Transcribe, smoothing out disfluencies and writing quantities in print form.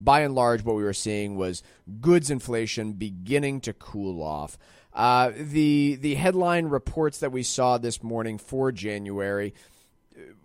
by and large, what we were seeing was goods inflation beginning to cool off. The headline reports that we saw this morning for January